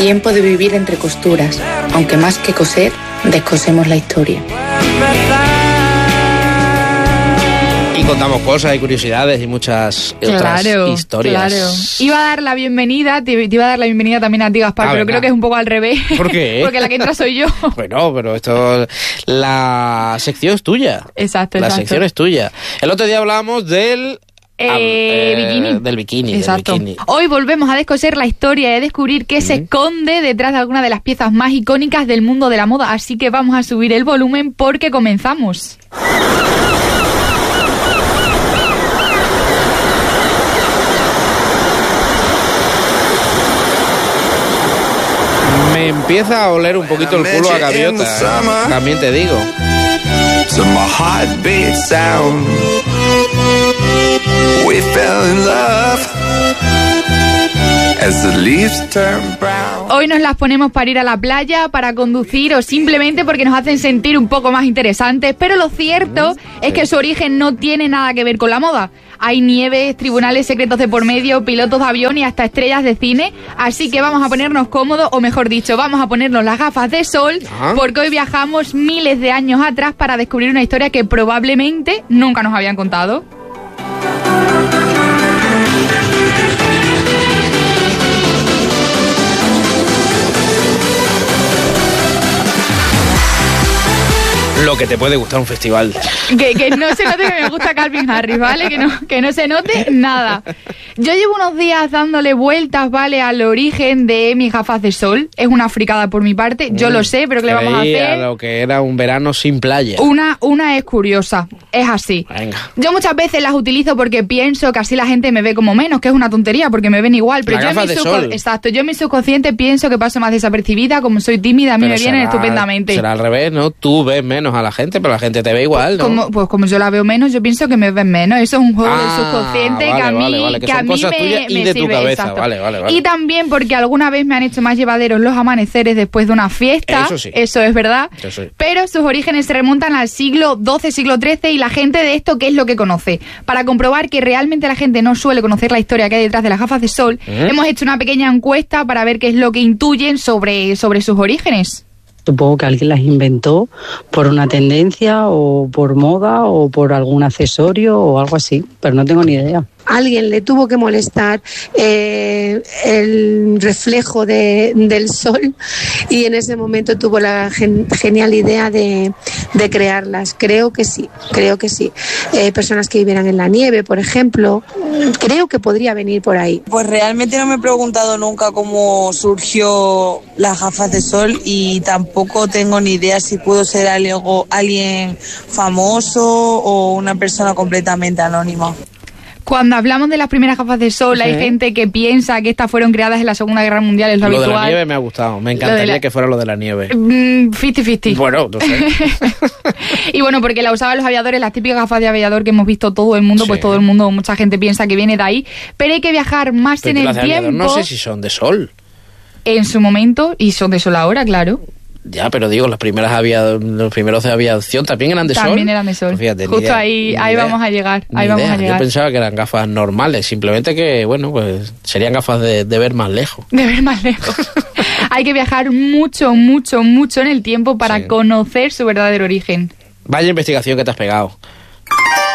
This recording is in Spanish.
Tiempo de vivir entre costuras, aunque más que coser, descosemos la historia. Y contamos cosas y curiosidades y muchas otras historias. Claro. Iba a dar la bienvenida, te iba a dar la bienvenida también a ti, Gaspar, pero creo que es un poco al revés. ¿Por qué? Porque la que entra soy yo. Bueno, pero la sección es tuya. Exacto. La sección es tuya. El otro día hablábamos del bikini. Del bikini. Exacto. Del bikini. Hoy volvemos a descoser la historia y a descubrir qué se esconde detrás de alguna de las piezas más icónicas del mundo de la moda. Así que vamos a subir el volumen porque comenzamos. Me empieza a oler un poquito el culo a gaviota, también te digo. So my heartbeat sound. We fell in love. As the leaves turn brown. Hoy nos las ponemos para ir a la playa, para conducir o simplemente porque nos hacen sentir un poco más interesantes, pero lo cierto es que su origen no tiene nada que ver con la moda. Hay nieves, tribunales secretos de por medio, pilotos de avión y hasta estrellas de cine, así que vamos a ponernos cómodos, o mejor dicho, vamos a ponernos las gafas de sol, porque hoy viajamos miles de años atrás para descubrir una historia que probablemente nunca nos habían contado. Lo que te puede gustar un festival. Que no se note que me gusta Calvin Harris, ¿vale? Que no se note nada. Yo llevo unos días dándole vueltas, ¿vale? Al origen de mis gafas de sol. Es una fricada por mi parte, yo lo sé, pero ¿qué le vamos a hacer? A lo que era un verano sin playa. Una es curiosa, es así. Venga. Yo muchas veces las utilizo porque pienso que así la gente me ve como menos, que es una tontería, porque me ven igual. Pero exacto, yo en mi subconsciente pienso que paso más desapercibida, como soy tímida, a mí me vienen estupendamente. Será al revés, ¿no? Tú ves menos a la gente, pero la gente te ve igual, ¿no? Como yo la veo menos, yo pienso que me ven menos. Eso es un juego del subconsciente que a mí, que a mí me sirve. Cabeza. Vale. Y también porque alguna vez me han hecho más llevaderos los amaneceres después de una fiesta. Eso sí. Eso es verdad. Eso sí. Pero sus orígenes se remontan al siglo XII, siglo XIII, y la gente de esto, ¿qué es lo que conoce? Para comprobar que realmente la gente no suele conocer la historia que hay detrás de las gafas de sol, hemos hecho una pequeña encuesta para ver qué es lo que intuyen sobre sus orígenes. Supongo que alguien las inventó por una tendencia o por moda o por algún accesorio o algo así, pero no tengo ni idea. Alguien le tuvo que molestar el reflejo del sol y en ese momento tuvo la genial idea de crearlas. Creo que sí. Personas que vivieran en la nieve, por ejemplo, creo que podría venir por ahí. Pues realmente no me he preguntado nunca cómo surgió las gafas de sol y tampoco tengo ni idea si pudo ser alguien famoso o una persona completamente anónima. Cuando hablamos de las primeras gafas de sol, hay gente que piensa que estas fueron creadas en la Segunda Guerra Mundial, es lo habitual. Lo de la nieve me ha gustado, me encantaría que fuera lo de la nieve. 50-50. Bueno, no sé. Y bueno, porque la usaban los aviadores, las típicas gafas de aviador que hemos visto todo el mundo, pues todo el mundo, mucha gente piensa que viene de ahí, pero hay que viajar más en el tiempo. No sé si son de sol. En su momento, y son de sol ahora, claro. Ya, pero digo, los primeros de aviación también eran de sol. También eran de sol. Pues fíjate, justo ahí vamos a llegar. Yo pensaba que eran gafas normales, simplemente que, bueno, pues serían gafas de ver más lejos. De ver más lejos. Hay que viajar mucho en el tiempo para conocer su verdadero origen. Vaya investigación que te has pegado.